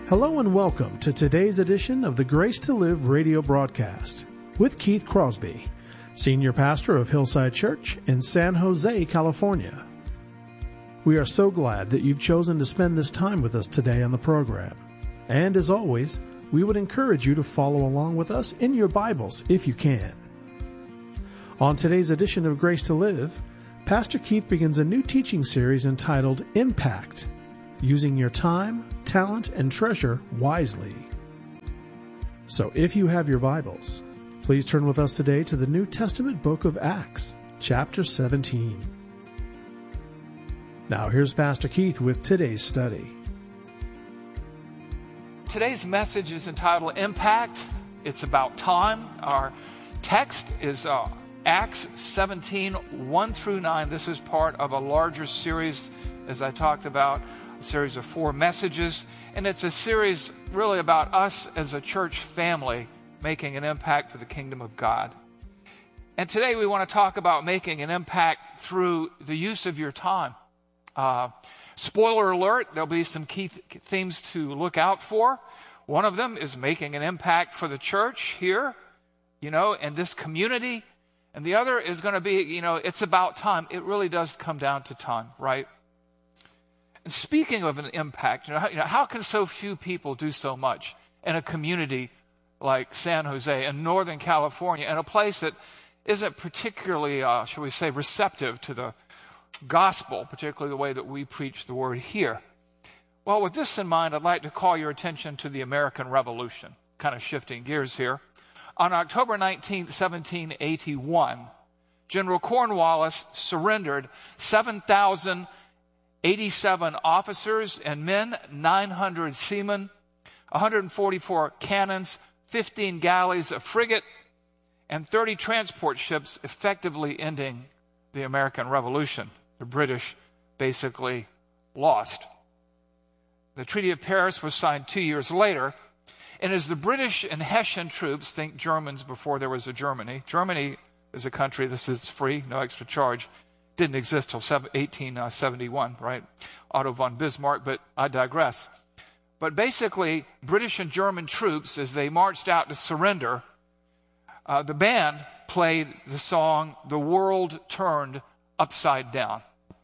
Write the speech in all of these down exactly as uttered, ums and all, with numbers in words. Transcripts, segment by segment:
Hello and welcome to today's edition of the Grace to Live radio broadcast with Keith Crosby, Senior Pastor of Hillside Church in San Jose, California. We are so glad that you've chosen to spend this time with us today on the program. And as always, we would encourage you to follow along with us in your Bibles if you can. On today's edition of Grace to Live, Pastor Keith begins a new teaching series entitled Impact, Using Your Time, Talent, and Treasure Wisely. So if you have your Bibles, please turn with us today to the New Testament book of Acts, chapter seventeen. Now here's Pastor Keith with today's study. Today's message is entitled Impact. It's about time. Our text is uh, Acts seventeen, one through nine. This is part of a larger series, as I talked about, a series of four messages. And it's a series really about us as a church family making an impact for the kingdom of God. And today we want to talk about making an impact through the use of your time. Uh, spoiler alert, there'll be some key th- themes to look out for. One of them is making an impact for the church here, you know, and this community. And the other is going to be, you know, it's about time. It really does come down to time, right? And speaking of an impact, you know, how, you know, how can so few people do so much in a community like San Jose in Northern California, in a place that isn't particularly, uh, shall we say, receptive to the gospel, particularly the way that we preach the word here? Well, with this in mind, I'd like to call your attention to the American Revolution, kind of shifting gears here. On October nineteenth, seventeen eighty-one, General Cornwallis surrendered seven thousand eighty-seven officers and men, nine hundred seamen, one hundred forty-four cannons, fifteen galleys, a frigate, and thirty transport ships, effectively ending the American Revolution. The British basically lost. The Treaty of Paris was signed two years later, and as the British and Hessian troops, think Germans before there was a Germany. Germany is a country, this is free, no extra charge, didn't exist till eighteen seventy-one, right? Otto von Bismarck, but I digress. But basically, British and German troops, as they marched out to surrender, uh, the band played the song, "The World Turned Upside Down,"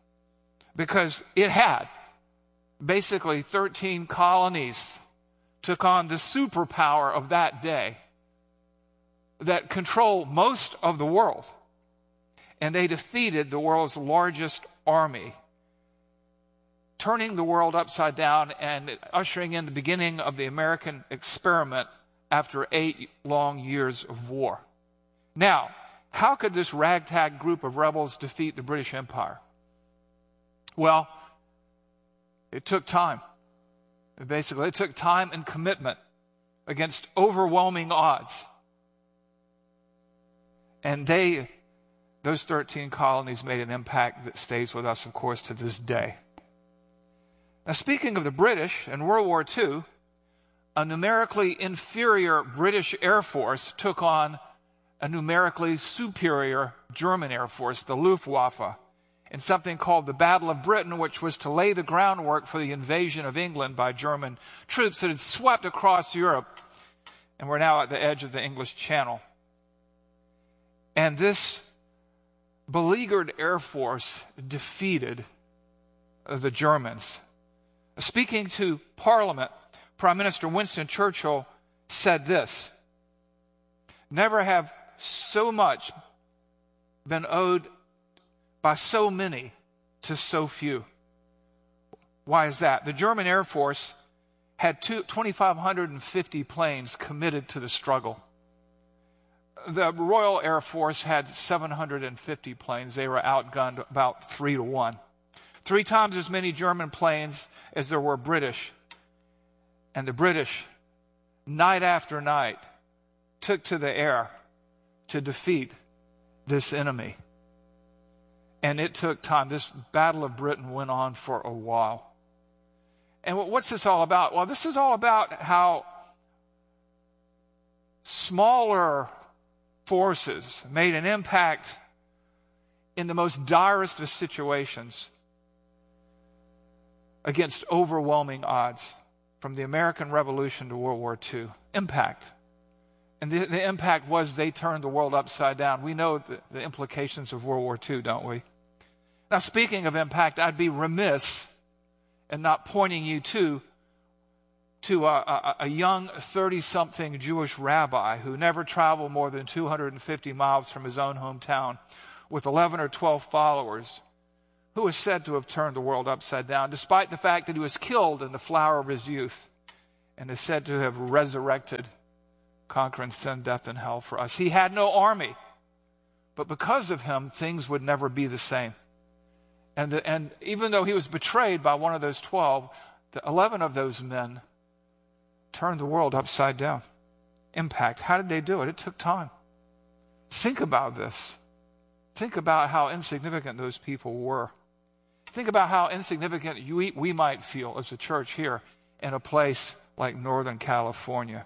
because it had. Basically, thirteen colonies took on the superpower of that day that control most of the world. And they defeated the world's largest army, turning the world upside down and ushering in the beginning of the American experiment after eight long years of war. Now, how could this ragtag group of rebels defeat the British Empire? Well, it took time. Basically, it took time and commitment against overwhelming odds. And they, those thirteen colonies, made an impact that stays with us, of course, to this day. Now, speaking of the British, in World War Two, a numerically inferior British Air Force took on a numerically superior German Air Force, the Luftwaffe, in something called the Battle of Britain, which was to lay the groundwork for the invasion of England by German troops that had swept across Europe and were now at the edge of the English Channel. And this beleaguered Air Force defeated the Germans. Speaking to Parliament, Prime Minister Winston Churchill said this: "Never have so much been owed by so many to so few." Why is that? The German Air Force had two, two thousand five hundred fifty planes committed to the struggle. The Royal Air Force had seven hundred fifty planes. They were outgunned about three to one. Three times as many German planes as there were British. And the British, night after night, took to the air to defeat this enemy. And it took time. This Battle of Britain went on for a while. And what's this all about? Well, this is all about how smaller forces made an impact in the most direst of situations against overwhelming odds. from the American Revolution to World War Two. Impact. And the, the impact was they turned the world upside down. We know the, the implications of World War Two, don't we? Now, speaking of impact, I'd be remiss in not pointing you to, to a, a, a young thirty-something Jewish rabbi who never traveled more than two hundred fifty miles from his own hometown with eleven or twelve followers, who is said to have turned the world upside down, despite the fact that he was killed in the flower of his youth and is said to have resurrected, conquering sin, death, and hell for us. He had no army, but because of him, things would never be the same. And, the, and even though he was betrayed by one of those twelve, the eleven of those men turned the world upside down. Impact. How did they do it? It took time. Think about this. Think about how insignificant those people were. Think about how insignificant you, we might feel as a church here in a place like Northern California.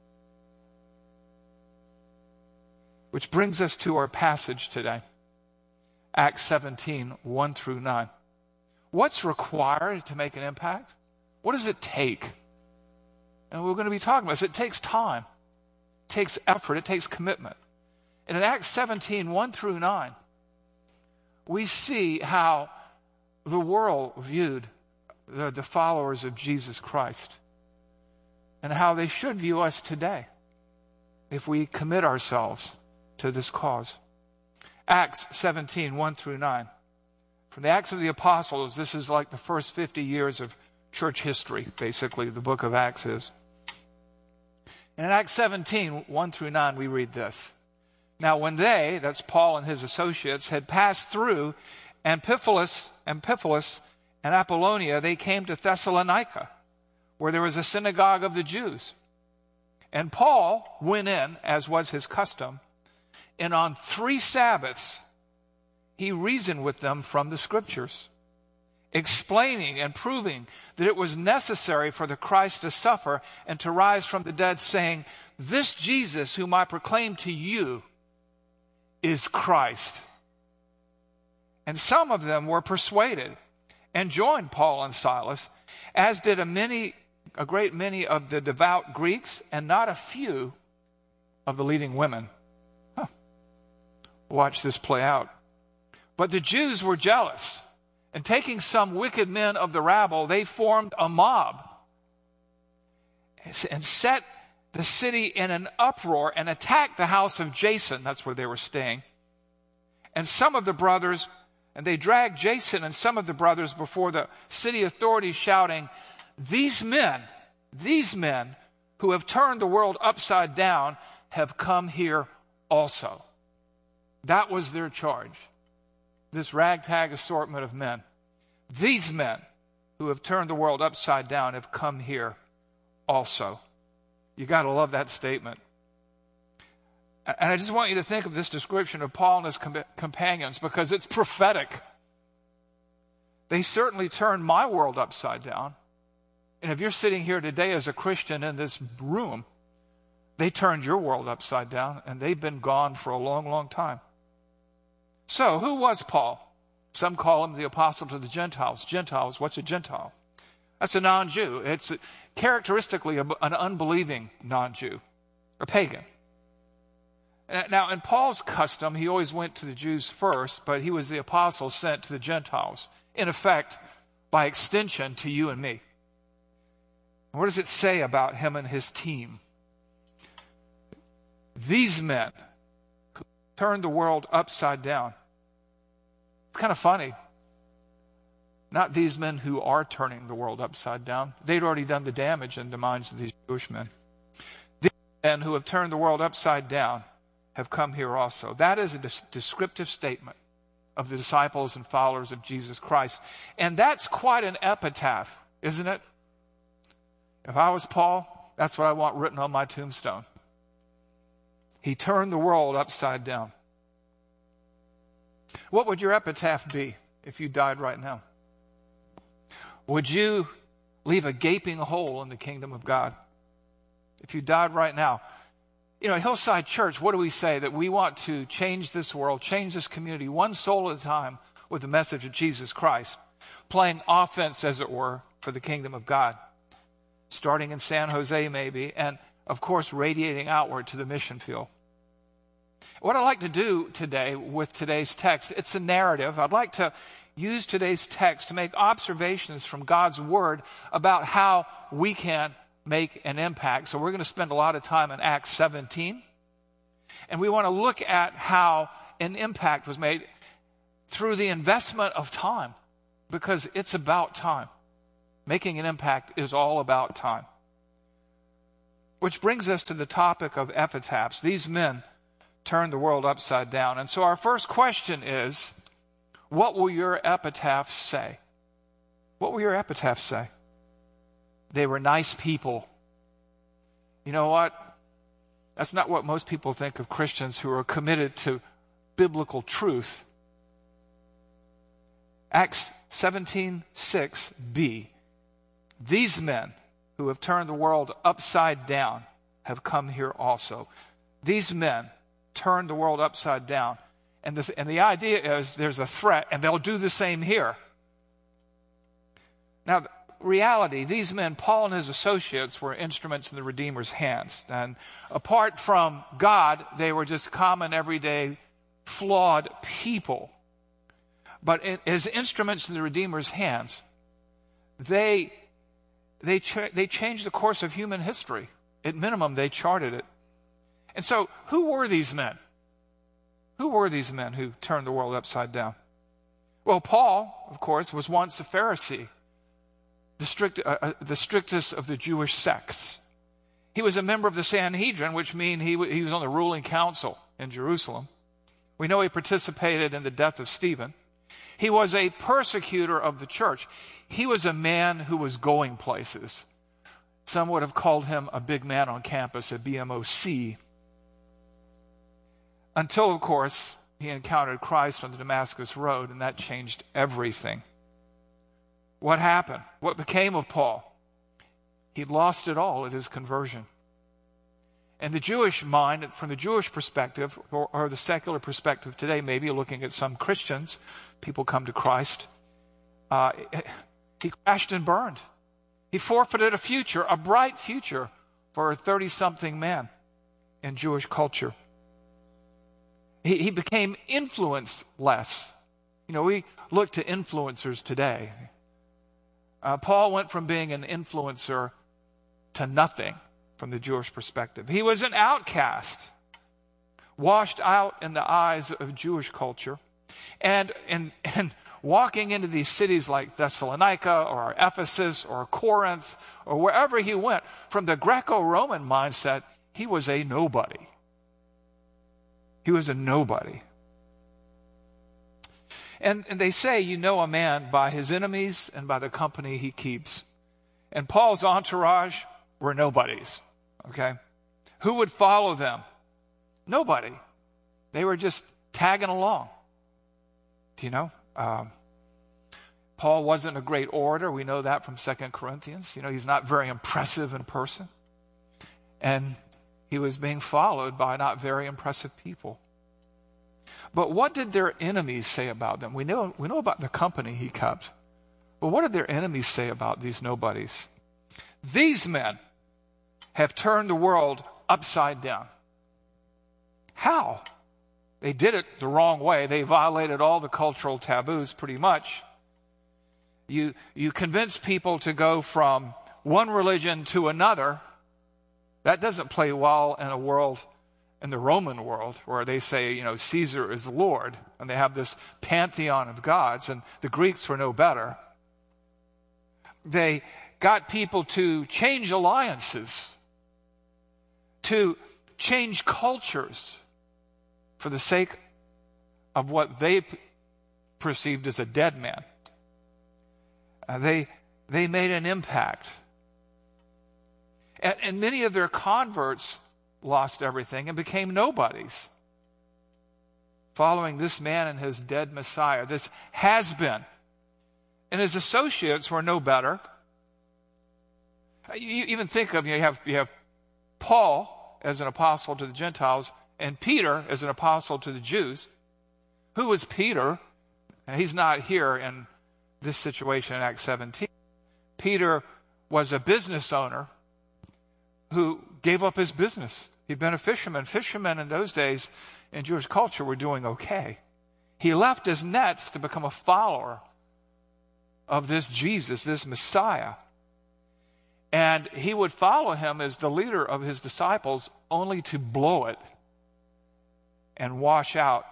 Which brings us to our passage today, Acts seventeen, one through nine. What's required to make an impact? What does it take? And we're going to be talking about this. It takes time. It takes effort. It takes commitment. And in Acts seventeen, one through nine, we see how the world viewed the, the followers of Jesus Christ and how they should view us today if we commit ourselves to this cause. Acts seventeen, one through nine. From the Acts of the Apostles, this is like the first fifty years of church history, basically, the book of Acts is. And in Acts seventeen, one through nine, we read this. Now when they, that's Paul and his associates, had passed through Amphipolis, Amphipolis and Apollonia, they came to Thessalonica, where there was a synagogue of the Jews. And Paul went in, as was his custom, and on three Sabbaths he reasoned with them from the Scriptures, explaining and proving that it was necessary for the Christ to suffer and to rise from the dead, saying, "This Jesus whom I proclaim to you is Christ." And some of them were persuaded and joined Paul and Silas, as did a many, a great many of the devout Greeks, and not a few of the leading women. Huh. Watch this play out. But the Jews were jealous, and taking some wicked men of the rabble, they formed a mob and set the city in an uproar and attacked the house of Jason. That's where they were staying. And some of the brothers, and they dragged Jason and some of the brothers before the city authorities, shouting, "These men, these men who have turned the world upside down have come here also." That was their charge. This ragtag assortment of men. These men who have turned the world upside down have come here also. You got to love that statement. And I just want you to think of this description of Paul and his com- companions because it's prophetic. They certainly turned my world upside down. And if you're sitting here today as a Christian in this room, they turned your world upside down, and they've been gone for a long, long time. So, who was Paul? Some call him the apostle to the Gentiles. Gentiles, what's a Gentile? That's a non-Jew. It's characteristically an unbelieving non-Jew, a pagan. Now, in Paul's custom, he always went to the Jews first, but he was the apostle sent to the Gentiles. In effect, by extension, to you and me. What does it say about him and his team? These men who turned the world upside down. It's kind of funny. Not these men who are turning the world upside down. They'd already done the damage in the minds of these Jewish men. These men who have turned the world upside down have come here also. That is a des- descriptive statement of the disciples and followers of Jesus Christ. And that's quite an epitaph, isn't it? If I was Paul, that's what I want written on my tombstone. He turned the world upside down. What would your epitaph be if you died right now? Would you leave a gaping hole in the kingdom of God? If you died right now. You know, at Hillside Church, what do we say? That we want to change this world, change this community, one soul at a time with the message of Jesus Christ, playing offense, as it were, for the kingdom of God. starting in San Jose maybe, and of course radiating outward to the mission field. What I'd like to do today with today's text, it's a narrative. I'd like to use today's text to make observations from God's Word about how we can make an impact. So we're going to spend a lot of time in Acts seventeen. And we want to look at how an impact was made through the investment of time, because it's about time. Making an impact is all about time. Which brings us to the topic of epitaphs. These men turned the world upside down. And so our first question is, what will your epitaphs say? What will your epitaphs say? They were nice people. You know what? That's not what most people think of Christians who are committed to biblical truth. Acts seventeen six b. These men who have turned the world upside down have come here also. These men turned the world upside down. And the, and the idea is there's a threat, and they'll do the same here. Now, reality, these men, Paul and his associates, were instruments in the Redeemer's hands. And apart from God, they were just common, everyday, flawed people. But in, as instruments in the Redeemer's hands, they, they, ch- they changed the course of human history. At minimum, they charted it. And so, who were these men? Who were these men who turned the world upside down? Well, Paul, of course, was once a Pharisee, the, strict, uh, uh, the strictest of the Jewish sects. He was a member of the Sanhedrin, which means he, w- he was on the ruling council in Jerusalem. We know he participated in the death of Stephen. He was a persecutor of the church. He was a man who was going places. Some would have called him a big man on campus, a B M O C. Until, of course, he encountered Christ on the Damascus Road, and that changed everything. What happened? What became of Paul? He lost it all at his conversion. And the Jewish mind, from the Jewish perspective, or, or the secular perspective today, maybe looking at some Christians, people come to Christ, uh, he crashed and burned. He forfeited a future, a bright future, for a thirty-something man in Jewish culture. He, he became influence-less. You know, we look to influencers today. Uh, Paul went from being an influencer to nothing from the Jewish perspective. He was an outcast, washed out in the eyes of Jewish culture. And, and, and walking into these cities like Thessalonica or Ephesus or Corinth or wherever he went, from the Greco-Roman mindset, he was a nobody. He was a nobody. And, and they say you know a man by his enemies and by the company he keeps. And Paul's entourage were nobodies. Okay? Who would follow them? Nobody. They were just tagging along. Do you know? Um, Paul wasn't a great orator. We know that from Second Corinthians. You know, he's not very impressive in person. And he was being followed by not very impressive people. But what did their enemies say about them? We know, we know about the company he kept. But what did their enemies say about these nobodies? These men have turned the world upside down. How? They did it the wrong way. They violated all the cultural taboos pretty much. You, you convince people to go from one religion to another. That doesn't play well in a world, in the Roman world, where they say, you know, Caesar is Lord, and they have this pantheon of gods, and the Greeks were no better. They got people to change alliances, to change cultures for the sake of what they p- perceived as a dead man. Uh, they, they made an impact. And, and many of their converts lost everything and became nobodies, following this man and his dead Messiah, this has-been. And his associates were no better. You even think of, you know, you have, you have Paul as an apostle to the Gentiles and Peter as an apostle to the Jews. Who was Peter? And he's not here in this situation in Acts seventeen. Peter was a business owner who gave up his business. He'd been a fisherman. Fishermen in those days in Jewish culture were doing okay. He left his nets to become a follower of this Jesus, this Messiah. And he would follow him as the leader of his disciples, only to blow it and wash out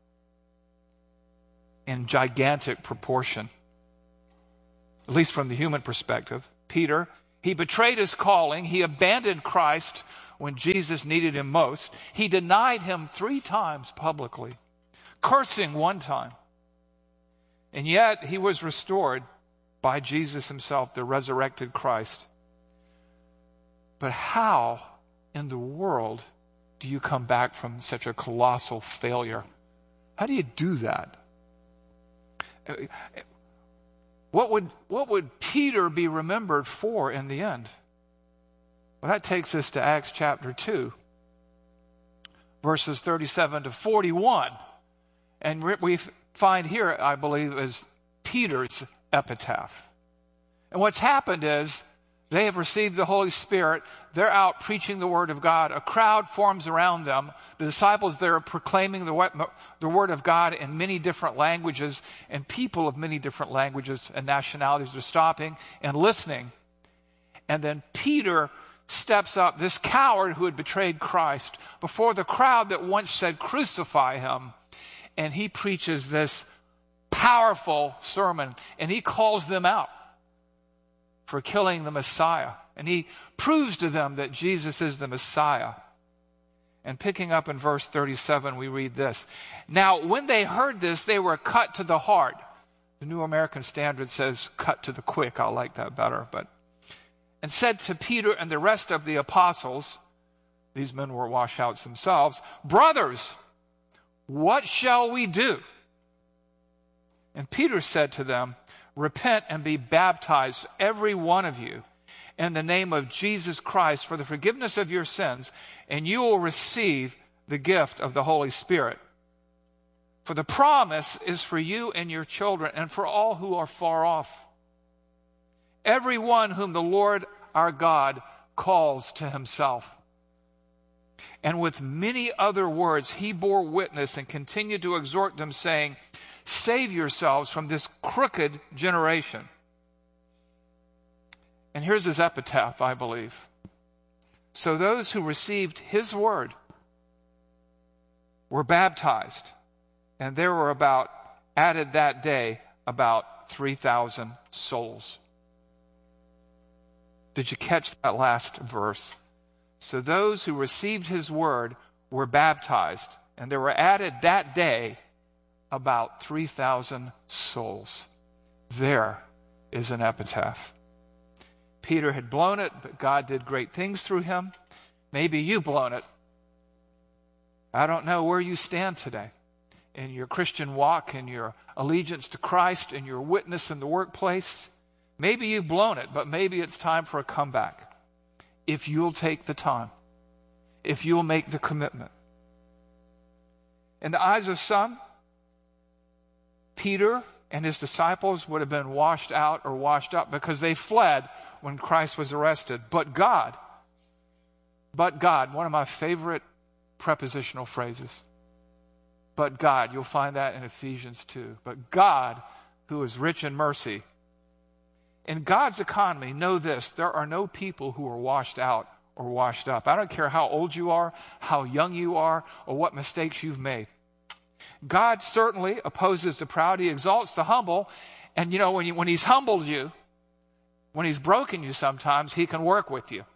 in gigantic proportion. At least from the human perspective. Peter, he betrayed his calling. He abandoned Christ when Jesus needed him most. He denied him three times publicly, cursing one time. And yet he was restored by Jesus himself, the resurrected Christ. But how in the world do you come back from such a colossal failure? How do you do that? What would, what would Peter be remembered for in the end? Well, that takes us to Acts chapter two, verses thirty-seven to forty-one. And we find here, I believe, is Peter's epitaph. And what's happened is they have received the Holy Spirit. They're out preaching the Word of God. A crowd forms around them. The disciples there are proclaiming the, the Word of God in many different languages, and people of many different languages and nationalities are stopping and listening. And then Peter steps up, this coward who had betrayed Christ, before the crowd that once said, "Crucify him." And he preaches this powerful sermon, and he calls them out for killing the Messiah. And he proves to them that Jesus is the Messiah. And picking up in verse thirty-seven, we read this. Now, when they heard this, they were cut to the heart. The New American Standard says cut to the quick. I like that better. But and said to Peter and the rest of the apostles, these men were washouts themselves, "Brothers, what shall we do?" And Peter said to them, "Repent and be baptized, every one of you, in the name of Jesus Christ for the forgiveness of your sins, and you will receive the gift of the Holy Spirit. For the promise is for you and your children, and for all who are far off, everyone whom the Lord our God calls to himself." And with many other words he bore witness and continued to exhort them, saying, "Save yourselves from this crooked generation." And here's his epitaph, I believe. So those who received his word were baptized, and there were about, added that day, about three thousand souls. Did you catch that last verse? So those who received his word were baptized, and there were added that day about three thousand souls. There is an epitaph. Peter had blown it, but God did great things through him. Maybe you've blown it. I don't know where you stand today in your Christian walk, in your allegiance to Christ, in your witness in the workplace. Maybe you've blown it, but maybe it's time for a comeback. If you'll take the time, if you'll make the commitment. In the eyes of some, Peter and his disciples would have been washed out or washed up because they fled when Christ was arrested. But God, but God, one of my favorite prepositional phrases. But God, you'll find that in Ephesians two. But God, who is rich in mercy. In God's economy, know this, there are no people who are washed out or washed up. I don't care how old you are, how young you are, or what mistakes you've made. God certainly opposes the proud. He exalts the humble. And you know, when, you, when he's humbled you, when he's broken you sometimes, he can work with you.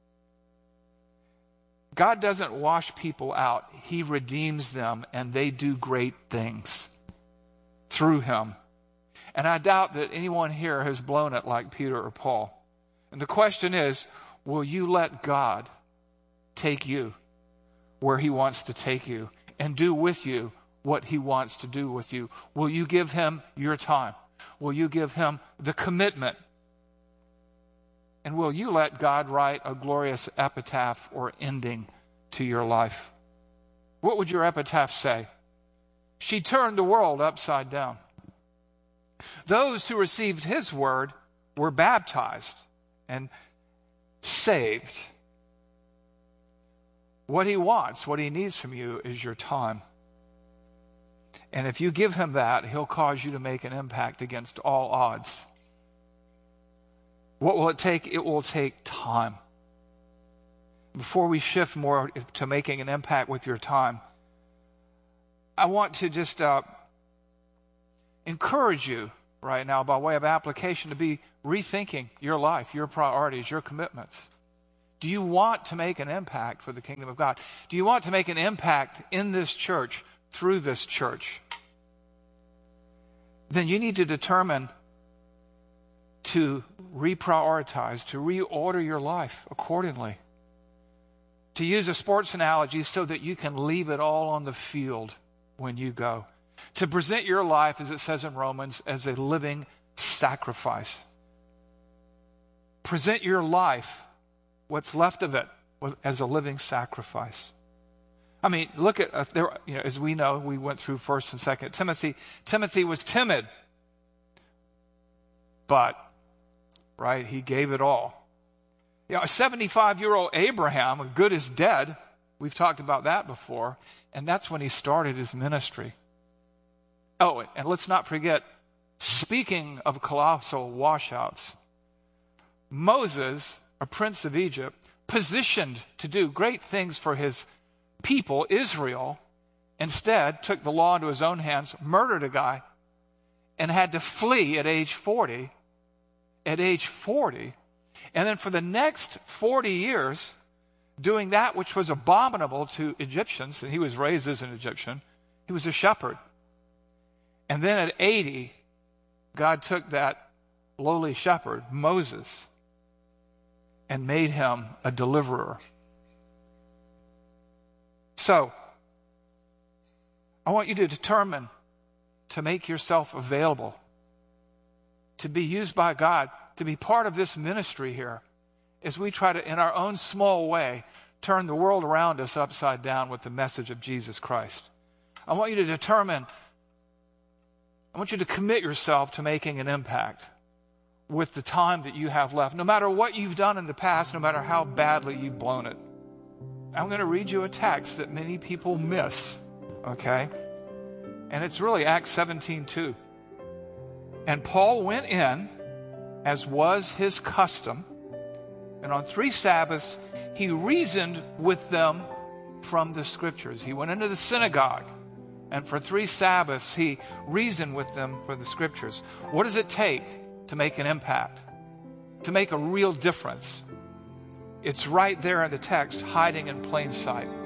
God doesn't wash people out. He redeems them, and they do great things through him. And I doubt that anyone here has blown it like Peter or Paul. And the question is, will you let God take you where he wants to take you and do with you what he wants to do with you? Will you give him your time? Will you give him the commitment? And will you let God write a glorious epitaph or ending to your life? What would your epitaph say? She turned the world upside down. Those who received his word were baptized, and saved. What he wants, what he needs from you is your time. And if you give him that, he'll cause you to make an impact against all odds. What will it take? It will take time. Before we shift more to making an impact with your time, I want to just uh, encourage you right now by way of application to be rethinking your life, your priorities, your commitments. Do you want to make an impact for the kingdom of God? Do you want to make an impact in this church, through this church? Then you need to determine to reprioritize, to reorder your life accordingly. To use a sports analogy, so that you can leave it all on the field when you go. To present your life, as it says in Romans, as a living sacrifice. Present your life, what's left of it, as a living sacrifice. I mean, look at, uh, there, you know, as we know, we went through First and Second Timothy. Timothy was timid, but, right, he gave it all. You know, a seventy-five-year-old Abraham, good as dead, we've talked about that before, and that's when he started his ministry. Oh, and let's not forget, speaking of colossal washouts, Moses, a prince of Egypt, positioned to do great things for his people, Israel, instead took the law into his own hands, murdered a guy, and had to flee at age forty. At age forty. And then for the next forty years, doing that which was abominable to Egyptians, and he was raised as an Egyptian, he was a shepherd. And then at eighty, God took that lowly shepherd, Moses, and made him a deliverer. So, I want you to determine to make yourself available, to be used by God, to be part of this ministry here, as we try to, in our own small way, turn the world around us upside down with the message of Jesus Christ. I want you to determine, I want you to commit yourself to making an impact with the time that you have left, no matter what you've done in the past, no matter how badly you've blown it. I'm going to read you a text that many people miss, okay? And it's really Acts seventeen two. And Paul went in, as was his custom, and on three Sabbaths he reasoned with them from the Scriptures. He went into the synagogue, and for three Sabbaths he reasoned with them from the Scriptures. What does it take to make an impact, to make a real difference? It's right there in the text, hiding in plain sight.